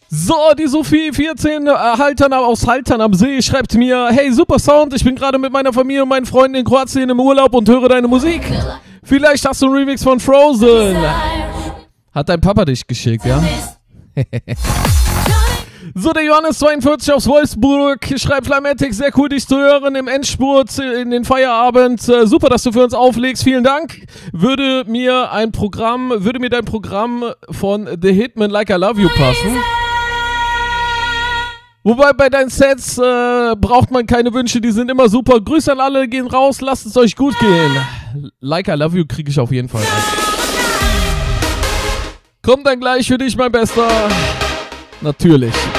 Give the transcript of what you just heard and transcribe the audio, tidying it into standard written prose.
So, die Sophie 14 aus Haltern am See schreibt mir: Hey, super Sound, ich bin gerade mit meiner Familie und meinen Freunden in Kroatien im Urlaub und höre deine Musik. Vielleicht hast du einen Remix von Frozen. Hat dein Papa dich geschickt, ja? So, der Johannes 42 aus Wolfsburg schreibt: Flymatic, sehr cool dich zu hören im Endspurt in den Feierabend. Super, dass du für uns auflegst, vielen Dank. Würde mir dein Programm von The Hitman Like I Love You passen? Wobei bei deinen Sets braucht man keine Wünsche, die sind immer super. Grüße an alle, gehen raus, lasst es euch gut gehen. Like I Love You kriege ich auf jeden Fall rein. Kommt dann gleich für dich, mein Bester. Natürlich.